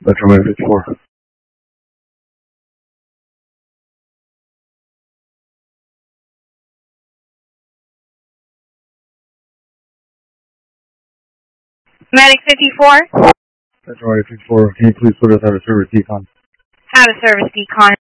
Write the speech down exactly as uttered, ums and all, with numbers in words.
Metro Medic fifty-four. Medic fifty-four. Metro Medic fifty-four, can you please put us out of service decon? Out of service decon.